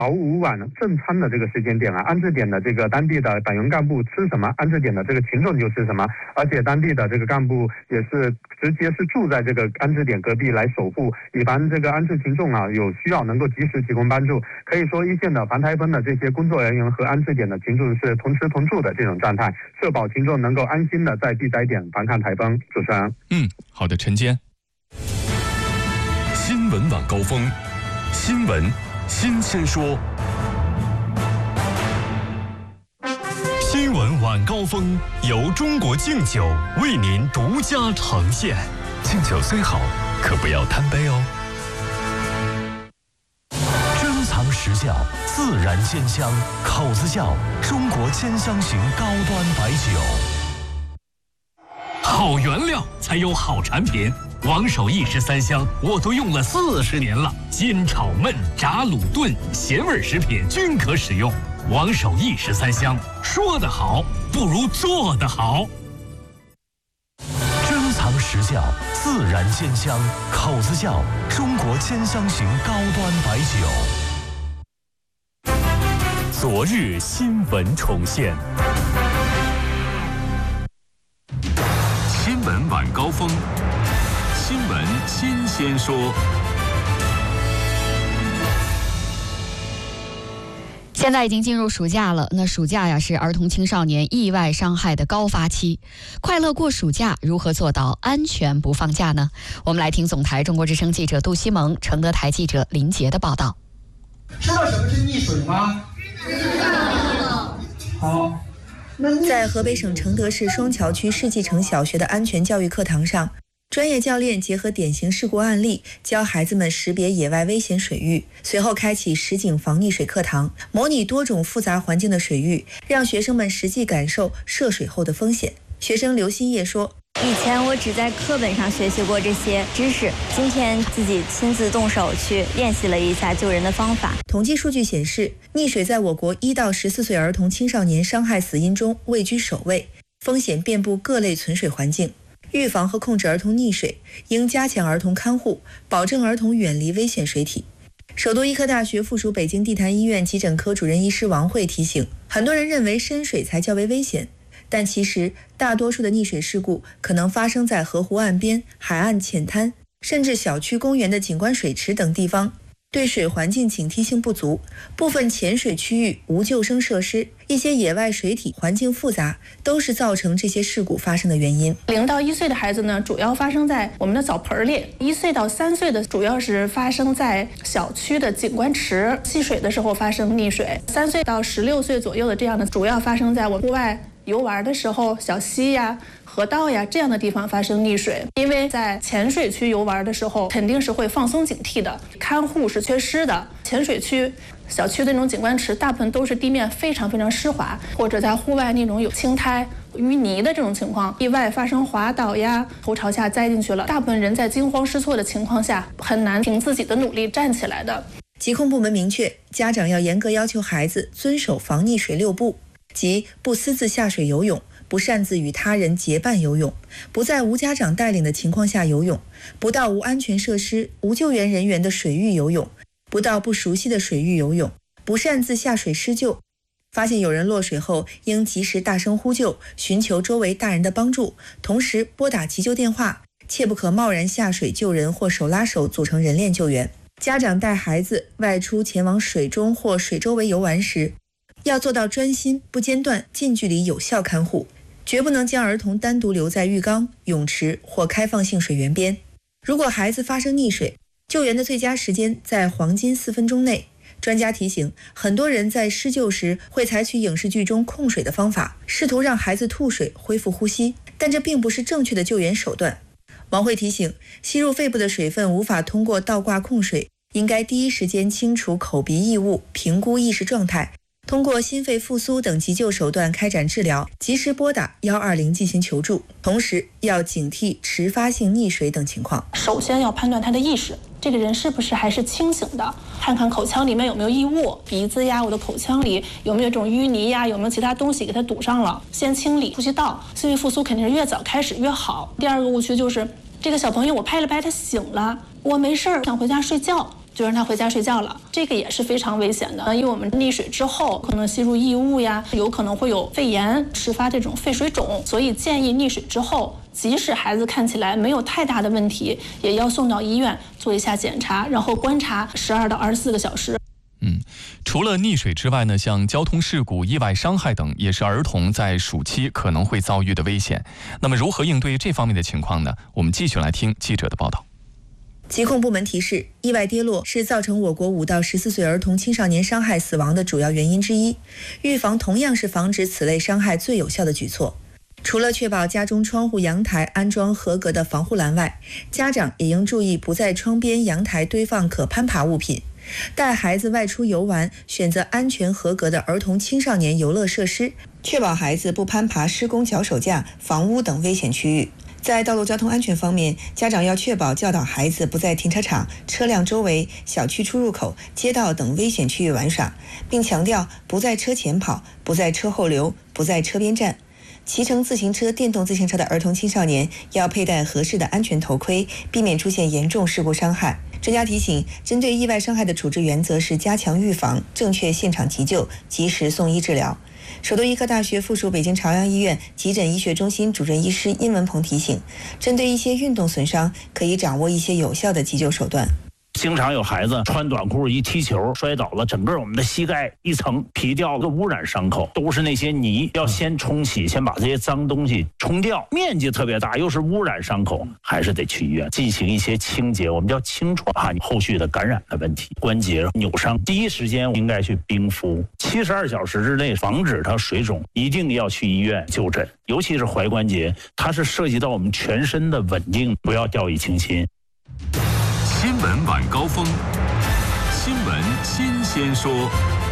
早午晚正餐的这个时间点啊，安置点的这个当地的党员干部吃什么，安置点的这个群众就吃什么，而且当地的这个干部也是直接是住在这个安置点隔壁来守护，以防这个安置群众啊有需要能够及时提供帮助。可以说，一线的防台风的这些工作人员和安置点的群众是同吃同住的这种状态，确保群众能够安心的在避灾点防抗台风。主持人， 好的，陈坚。 新闻晚高峰，新闻新鲜说。新闻晚高峰由中国敬酒为您独家呈现。敬酒虽好，可不要贪杯哦。珍藏实窖，自然鲜香，口子窖中国千香型高端白酒。 好原料才有好产品。王守义13香我都用了40年了，煎炒焖炸卤炖咸味食品均可使用。王守义13香，说得好不如做得好。 珍藏实窖，自然鲜香，口子窖中国千香型高端白酒。昨日新闻重现。新闻晚高峰，新闻新鲜说。 现在已经进入暑假了，那暑假呀是儿童青少年意外伤害的高发期。快乐过暑假，如何做到安全不放假呢？我们来听总台中国之声记者杜西蒙、承德台记者林杰的报道。 知道什么是溺水吗？知道。好。 在河北省承德市双桥区世纪城小学的安全教育课堂上，专业教练结合典型事故案例，教孩子们识别野外危险水域。随后开启实景防溺水课堂，模拟多种复杂环境的水域，让学生们实际感受涉水后的风险。学生刘新叶说， 以前我只在课本上学习过这些知识，今天自己亲自动手去练习了一下救人的方法。 统计数据显示，溺水在我国1到14岁儿童青少年伤害死因中位居首位，风险遍布各类存水环境。预防和控制儿童溺水，应加强儿童看护，保证儿童远离危险水体。首都医科大学附属北京地坛医院急诊科主任医师王慧提醒，很多人认为深水才较为危险，但其实大多数的溺水事故可能发生在河湖岸边、海岸浅滩，甚至小区公园的景观水池等地方。对水环境警惕性不足，部分浅水区域无救生设施，一些野外水体环境复杂，都是造成这些事故发生的原因。 0到1岁的孩子呢，主要发生在我们的澡盆里；1岁到3岁的主要是发生在小区的景观池戏水的时候发生溺水；3岁到16岁左右的这样的，主要发生在我们户外游玩的时候，小溪呀、河道呀这样的地方发生溺水。因为在浅水区游玩的时候，肯定是会放松警惕的，看护是缺失的。浅水区、小区的那种景观池，大部分都是地面非常非常湿滑，或者在户外那种有青苔、淤泥的这种情况，意外发生滑倒呀，头朝下栽进去了。大部分人在惊慌失措的情况下，很难凭自己的努力站起来的。 疾控部门明确，家长要严格要求孩子遵守防溺水6不，即不私自下水游泳，不擅自与他人结伴游泳，不在无家长带领的情况下游泳，不到无安全设施、无救援人员的水域游泳，不到不熟悉的水域游泳，不擅自下水施救。发现有人落水后，应及时大声呼救，寻求周围大人的帮助，同时拨打急救电话，切不可贸然下水救人或手拉手组成人链救援。家长带孩子外出前往水中或水周围游玩时，要做到专心、不间断、近距离有效看护，绝不能将儿童单独留在浴缸、泳池或开放性水源边。如果孩子发生溺水，救援的最佳时间在黄金4分钟内。专家提醒，很多人在施救时会采取影视剧中控水的方法，试图让孩子吐水恢复呼吸，但这并不是正确的救援手段。王慧提醒，吸入肺部的水分无法通过倒挂控水，应该第一时间清除口鼻异物，评估意识状态，通过心肺复苏等急救手段开展治疗，及时拨打120进行求助，同时要警惕迟发性溺水等情况。 首先要判断他的意识，这个人是不是还是清醒的，看看口腔里面有没有异物，鼻子呀，我的口腔里有没有这种淤泥呀，有没有其他东西给它堵上了，先清理呼吸道。心肺复苏肯定是越早开始越好。第二个误区就是这个小朋友我拍了拍他醒了，我没事儿想回家睡觉， 就让他回家睡觉了，这个也是非常危险的。因为我们溺水之后可能吸入异物呀，有可能会有肺炎，迟发这种肺水肿，所以建议溺水之后，即使孩子看起来没有太大的问题，也要送到医院做一下检查，然后观察12到24个小时。 除了溺水之外呢，像交通事故、意外伤害等，也是儿童在暑期可能会遭遇的危险。那么如何应对这方面的情况呢？我们继续来听记者的报道。 疾控部门提示，意外跌落是造成我国5到14岁儿童青少年伤害死亡的主要原因之一，预防同样是防止此类伤害最有效的举措。除了确保家中窗户、阳台安装合格的防护栏外，家长也应注意不在窗边、阳台堆放可攀爬物品。带孩子外出游玩，选择安全合格的儿童青少年游乐设施，确保孩子不攀爬施工脚手架、房屋等危险区域。在道路交通安全方面，家长要确保教导孩子不在停车场、车辆周围、小区出入口、街道等危险区域玩耍，并强调不在车前跑、不在车后留、不在车边站。骑乘自行车、电动自行车的儿童青少年要佩戴合适的安全头盔，避免出现严重事故伤害。专家提醒，针对意外伤害的处置原则是加强预防、正确现场急救、及时送医治疗。首都医科大学附属北京朝阳医院急诊医学中心主任医师殷文鹏提醒，针对一些运动损伤，可以掌握一些有效的急救手段。 经常有孩子穿短裤一踢球摔倒了，整个我们的膝盖一层皮掉了，污染伤口，都是那些泥，要先冲洗，先把这些脏东西冲掉，面积特别大，又是污染伤口，还是得去医院进行一些清洁，我们叫清创后续的感染的问题，关节扭伤，第一时间应该去冰敷，72小时之内防止它水肿，一定要去医院就诊，尤其是踝关节，它是涉及到我们全身的稳定，不要掉以轻心。 新闻晚高峰，新闻新鲜说。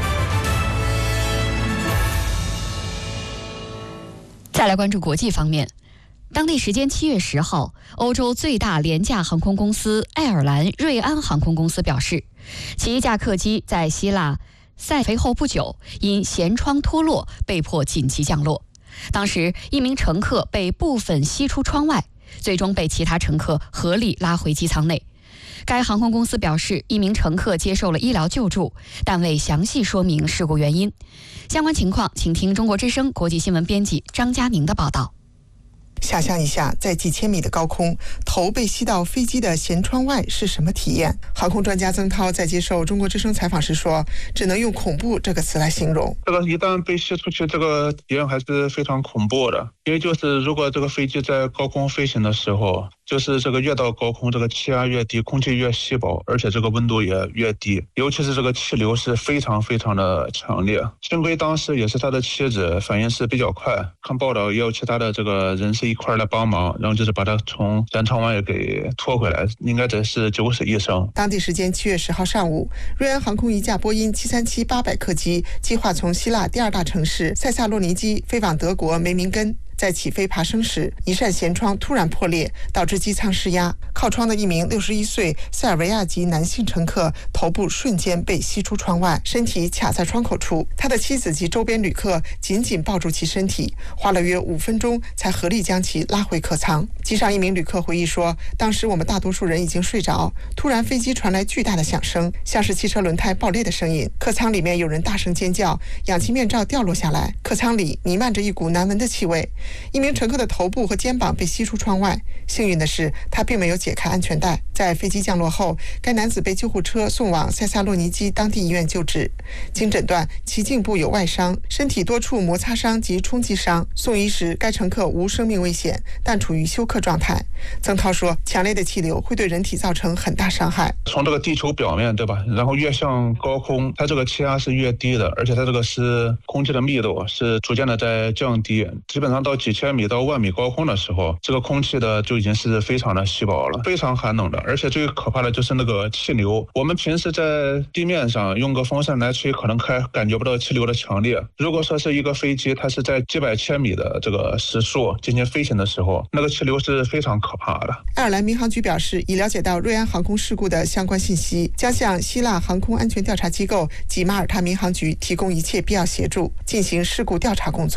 再来关注国际方面，当地时间7月10号，欧洲最大廉价航空公司爱尔兰瑞安航空公司表示，其一架客机在希腊塞菲后不久因舷窗脱落被迫紧急降落，当时一名乘客被部分吸出窗外，最终被其他乘客合力拉回机舱内。该航空公司表示，一名乘客接受了医疗救助，但未详细说明事故原因。相关情况，请听中国之声国际新闻编辑张佳宁的报道。 想象一下，在几千米的高空，头被吸到飞机的舷窗外是什么体验？航空专家曾涛在接受中国之声采访时说，只能用恐怖这个词来形容。 这个一旦被吸出去，这个体验还是非常恐怖的。因为就是如果这个飞机在高空飞行的时候，就是这个越到高空，这个气压越低，空气越稀薄，而且这个温度也越低，尤其是这个气流是非常非常的强烈。幸亏当时也是他的妻子反应是比较快，看报道也有其他的这个人士一块来帮忙，然后就是把他从舷窗外给拖回来，应该这是九死一生。 当地时间7月10号上午，瑞安航空一架波音737-800客机计划从希腊第二大城市塞萨洛尼基飞往德国梅明根。在起飞爬升时，一扇舷窗突然破裂，导致机舱失压。靠窗的一名61岁塞尔维亚籍男性乘客头部瞬间被吸出窗外，身体卡在窗口处。他的妻子及周边旅客紧紧抱住其身体，花了约5分钟才合力将其拉回客舱。机上一名旅客回忆说，当时我们大多数人已经睡着，突然飞机传来巨大的响声，像是汽车轮胎爆裂的声音。客舱里面有人大声尖叫，氧气面罩掉落下来，客舱里弥漫着一股难闻的气味。一名乘客的头部和肩膀被吸出窗外，幸运的是他并没有解开安全带。在飞机降落后，该男子被救护车送往塞萨洛尼基当地医院救治，经诊断其颈部有外伤，身体多处摩擦伤及冲击伤。送医时该乘客无生命危险，但处于休克状态。曾涛说，强烈的气流会对人体造成很大伤害。 从这个地球表面，对吧，然后越向高空，它这个气压是越低的，而且它这个是空气的密度是逐渐的在降低，基本上到几千米到1万米高空的时候，这个空气的就已经是非常的稀薄了，非常寒冷的。而且最可怕的就是那个气流，我们平时在地面上用个风扇来吹，可能感觉不到气流的强烈。如果说是一个飞机，它是在几百千米的这个时速进行飞行的时候，那个气流是非常可怕的。 爱尔兰民航局表示，已了解到瑞安航空事故的相关信息，将向希腊航空安全调查机构及马耳他民航局提供一切必要协助，进行事故调查工作。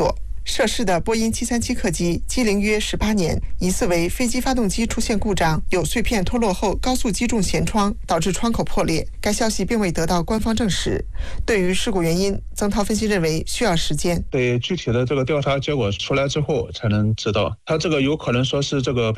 涉事的波音737客机机龄约18年，疑似为飞机发动机出现故障，有碎片脱落后高速击中舷窗，导致窗口破裂。该消息并未得到官方证实。对于事故原因，曾涛分析认为需要时间， 对具体的这个调查结果出来之后才能知道，它这个有可能说是这个